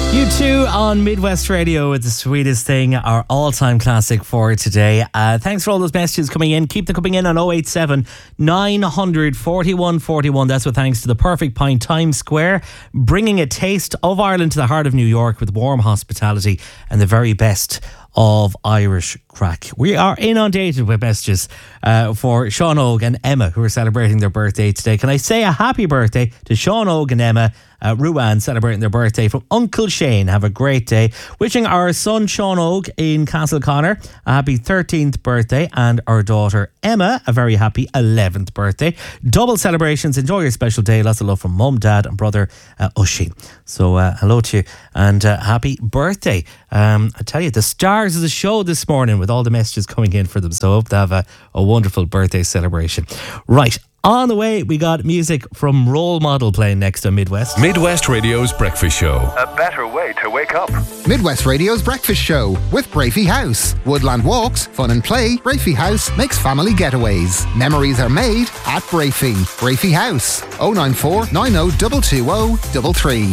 U2 on Midwest Radio with The Sweetest Thing, our all-time classic for today. Thanks for all those messages coming in. Keep them coming in on 087 900 41 41. That's with thanks to the Perfect Pint Times Square, bringing a taste of Ireland to the heart of New York with warm hospitality and the very best of Irish crack. We are inundated with messages for Sean Og and Emma, who are celebrating their birthday today. Can I say a happy birthday to Sean Og and Emma Ruan, celebrating their birthday, from Uncle Shane. Have a great day. Wishing our son Sean Og in Castleconnor a happy 13th birthday, and our daughter Emma a very happy 11th birthday. Double celebrations. Enjoy your special day. Lots of love from mum, dad and brother Oisin. So hello to you and happy birthday. I tell you, the stars of the show this morning with all the messages coming in for them. So I hope they have a wonderful birthday celebration. Right. On the way, we got music from Role Model playing next on Midwest. Midwest Radio's Breakfast Show. A better way to wake up. Midwest Radio's Breakfast Show with Brafey House. Woodland walks, fun and play. Brafey House makes family getaways. Memories are made at Brafey. Brafey House. 094 90 220 33.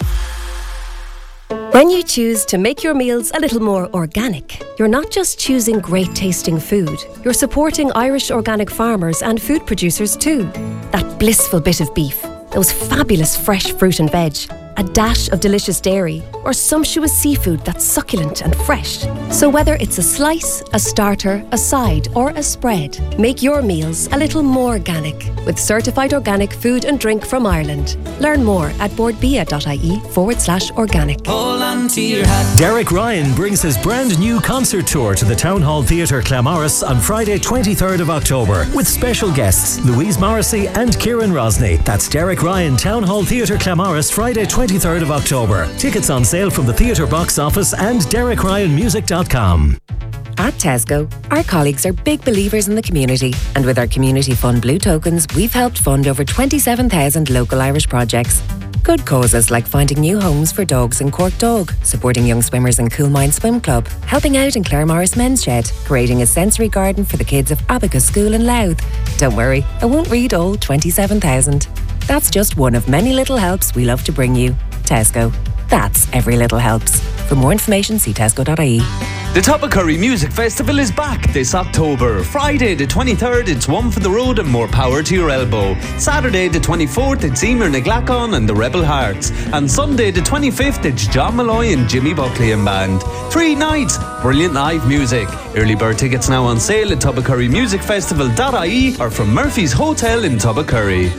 When you choose to make your meals a little more organic, you're not just choosing great tasting food, you're supporting Irish organic farmers and food producers too. That blissful bit of beef, those fabulous fresh fruit and veg, a dash of delicious dairy, or sumptuous seafood that's succulent and fresh. So whether it's a slice, a starter, a side, or a spread, make your meals a little more organic with certified organic food and drink from Ireland. Learn more at boardbia.ie/organic. Hold on to your hat. Derek Ryan brings his brand new concert tour to the Town Hall Theatre Claremorris on Friday 23rd of October with special guests Louise Morrissey and Kieran Rosny. That's Derek Ryan, Town Hall Theatre Claremorris, Friday 23rd of October. Tickets on sale from the theatre box office and DerekRyanMusic.com. At Tesco, our colleagues are big believers in the community, and with our Community Fund Blue Tokens, we've helped fund over 27,000 local Irish projects. Good causes like finding new homes for dogs in Cork Dog, supporting young swimmers in Coolmine Swim Club, helping out in Claremorris Men's Shed, creating a sensory garden for the kids of Abacus School in Louth. Don't worry, I won't read all 27,000. That's just one of many little helps we love to bring you. Tesco. That's every little helps. For more information, see tesco.ie. The Tubbercurry Music Festival is back this October. Friday the 23rd, it's One for the Road and More Power to Your Elbow. Saturday the 24th, it's Emer Naglacon and the Rebel Hearts. And Sunday the 25th, it's John Malloy and Jimmy Buckley and Band. 3 nights, brilliant live music. Early bird tickets now on sale at tubbercurrymusicfestival.ie or from Murphy's Hotel in Tubbercurry.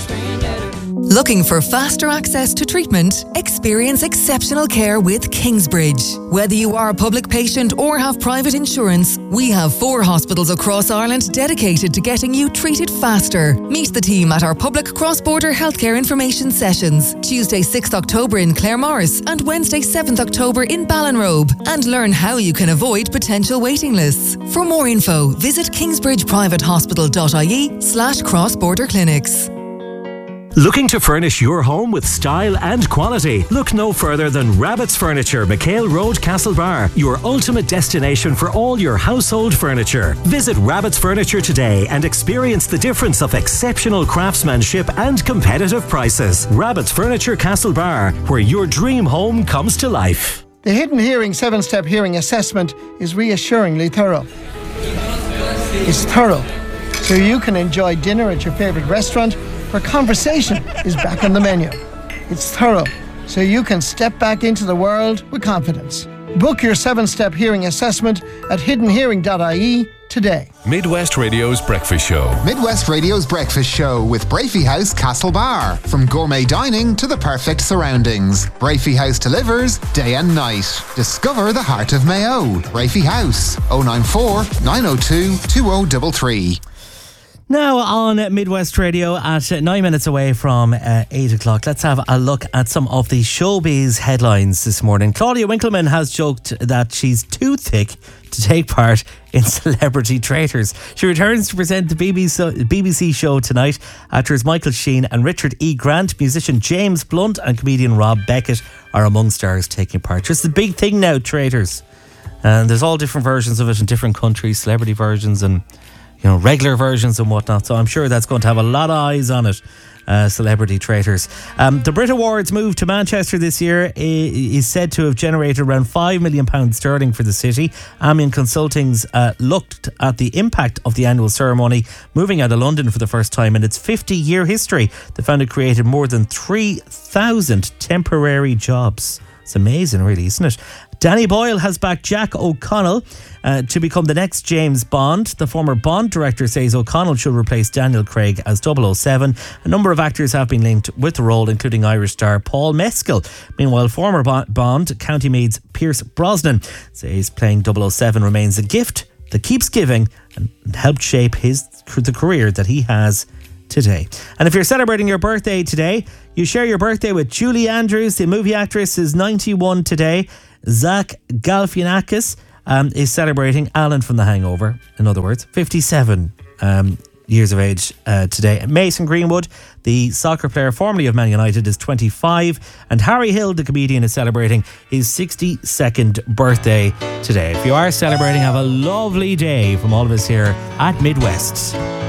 Looking for faster access to treatment? Experience exceptional care with Kingsbridge. Whether you are a public patient or have private insurance, we have 4 hospitals across Ireland dedicated to getting you treated faster. Meet the team at our public cross-border healthcare information sessions, Tuesday 6th October in Claremorris and Wednesday 7th October in Ballinrobe, and learn how you can avoid potential waiting lists. For more info, visit kingsbridgeprivatehospital.ie/cross-border clinics. Looking to furnish your home with style and quality? Look no further than Rabbit's Furniture, McHale Road, Castlebar, your ultimate destination for all your household furniture. Visit Rabbit's Furniture today and experience the difference of exceptional craftsmanship and competitive prices. Rabbit's Furniture, Castlebar, where your dream home comes to life. The Hidden Hearing 7-step hearing assessment is reassuringly thorough. It's thorough, so you can enjoy dinner at your favourite restaurant where conversation is back on the menu. It's thorough, so you can step back into the world with confidence. Book your 7-step hearing assessment at hiddenhearing.ie today. Midwest Radio's Breakfast Show. Midwest Radio's Breakfast Show with Brafey House Castlebar. From gourmet dining to the perfect surroundings, Brafey House delivers day and night. Discover the heart of Mayo. Brafey House. 094 902 2033. Now on Midwest Radio at 9 minutes away from 8 o'clock, let's have a look at some of the showbiz headlines this morning. Claudia Winkleman has joked that she's too thick to take part in Celebrity Traitors. She returns to present the BBC show tonight after as Michael Sheen and Richard E. Grant, musician James Blunt and comedian Rob Beckett are among stars taking part. Just the big thing now, Traitors. And there's all different versions of it in different countries, celebrity versions and regular versions and whatnot. So I'm sure that's going to have a lot of eyes on it. Celebrity traitors. The Brit Awards move to Manchester this year is said to have generated around £5 million sterling for the city. Amiens Consulting's looked at the impact of the annual ceremony moving out of London for the first time in its 50-year history. They found it created more than 3,000 temporary jobs. It's amazing, really, isn't it? Danny Boyle has backed Jack O'Connell to become the next James Bond. The former Bond director says O'Connell should replace Daniel Craig as 007. A number of actors have been linked with the role, including Irish star Paul Mescal. Meanwhile, former Bond, County Meath's Pierce Brosnan, says playing 007 remains a gift that keeps giving and helped shape the career that he has today. And if you're celebrating your birthday today, you share your birthday with Julie Andrews. The movie actress is 91 today. Zach Galifianakis is celebrating, Alan from The Hangover, in other words, 57 years of age today. Mason Greenwood, the soccer player formerly of Man United, is 25. And Harry Hill, the comedian, is celebrating his 62nd birthday today. If you are celebrating, have a lovely day from all of us here at Midwest.